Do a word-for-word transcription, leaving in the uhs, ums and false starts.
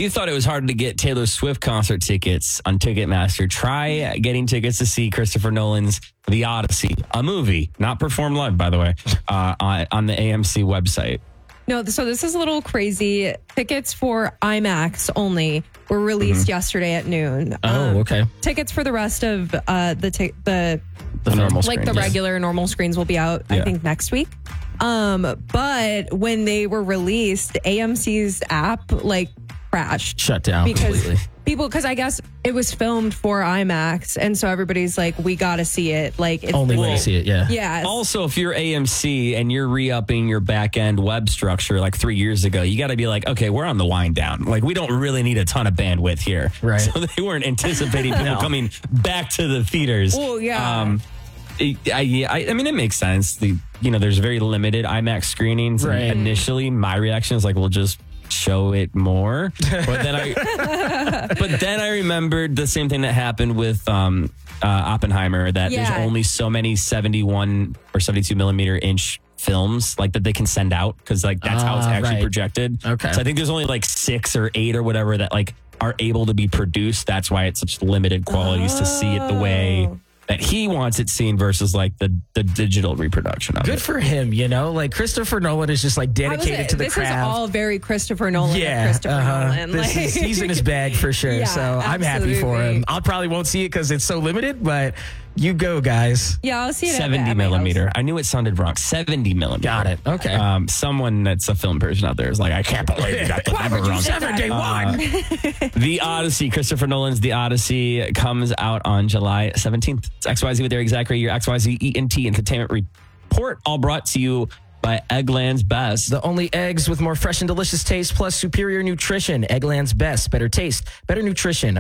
you thought it was hard to get Taylor Swift concert tickets on Ticketmaster, try getting tickets to see Christopher Nolan's The Odyssey, a movie, not performed live, by the way, uh, on, on the A M C website. No, so this is a little crazy. Tickets for IMAX only were released mm-hmm. yesterday at noon. Oh, um, okay. Tickets for the rest of uh, the t- the the normal like screen, the yes. regular normal screens will be out, yeah. I think, next week. Um, but when they were released, A M C's app like crashed, shut down because completely. people, because I guess it was filmed for IMAX, and so everybody's like, we got to see it. Like, it's only way to see it, yeah. Yeah. Also, if you're A M C and you're re-upping your back end web structure like three years ago, you got to be like, okay, we're on the wind down. Like, we don't really need a ton of bandwidth here, right? So they weren't anticipating people no. coming back to the theaters. Oh yeah. Um, I, I, I mean, it makes sense. The you know, there's very limited IMAX screenings. Right. And initially, my reaction is like, we'll just show it more. But then I, but then I remembered the same thing that happened with um, uh, Oppenheimer. That yeah. there's only so many seventy-one or seventy-two millimeter inch films like that they can send out because like that's uh, how it's actually right. projected. Okay. So I think there's only like six or eight or whatever that like are able to be produced. That's why it's such limited qualities oh. to see it the way that he wants it seen versus like the, the digital reproduction of Good it. for him, you know? Like Christopher Nolan is just like dedicated was, to the this craft. This is all very Christopher Nolan. Yeah, Christopher uh-huh. Nolan. This Like, is, he's in his bag for sure. Yeah, so I'm absolutely. happy for him. I probably won't see it because it's so limited, but you go, guys. Yeah, I'll see it. seventy at, at millimeter. I knew it sounded wrong. seventy millimeter. Got it. Okay. Um, someone that's a film person out there is like, I can't believe you got the number wrong. seventy-one Uh, The Odyssey, Christopher Nolan's The Odyssey comes out on July seventeenth. It's X Y Z with Eric Zachary, your X Y Z E N T Entertainment Report, all brought to you by Eggland's Best. The only eggs with more fresh and delicious taste plus superior nutrition. Eggland's Best. Better taste, better nutrition.